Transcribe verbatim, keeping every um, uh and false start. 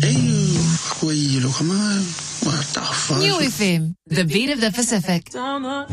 Hey, goeie, look, man. What the fuck? New F M, the beat of the Pacific. Down the